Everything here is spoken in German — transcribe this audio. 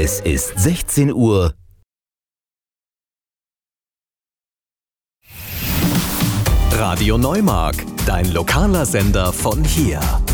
Es ist 16 Uhr. Radio Neumark, dein lokaler Sender von hier.